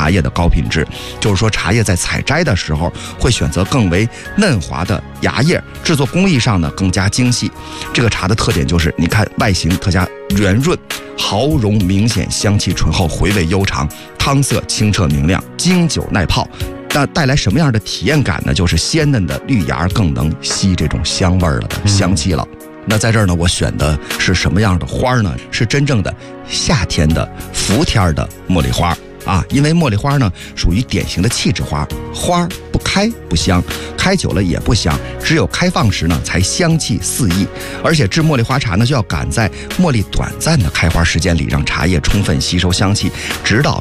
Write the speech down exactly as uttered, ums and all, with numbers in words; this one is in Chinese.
茶叶的高品质，就是说茶叶在采摘的时候会选择更为嫩滑的芽叶，制作工艺上呢更加精细。这个茶的特点就是，你看外形特加圆润，毫绒明显，香气醇厚，回味悠长，汤色清澈明亮，经久耐泡。那带来什么样的体验感呢？就是鲜嫩的绿芽更能吸这种香味儿了的香气了。嗯，那在这儿呢，我选的是什么样的花呢？是真正的夏天的伏天的茉莉花啊，因为茉莉花呢属于典型的气质花，花不开不香，开久了也不香，只有开放时呢才香气四溢。而且制茉莉花茶呢，就要赶在茉莉短暂的开花时间里，让茶叶充分吸收香气，直到